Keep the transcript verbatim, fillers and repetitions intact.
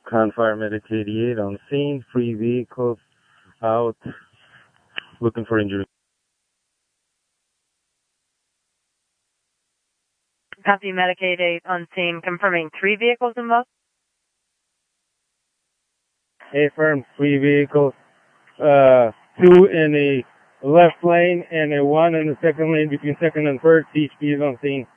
Confire Medic eighty-eight on scene, three vehicles out, looking for injury. Copy Medic eighty-eight on scene, confirming three vehicles involved. Affirm, three vehicles, uh, two in the left lane and a one in the second lane between second and third. C H P is on scene.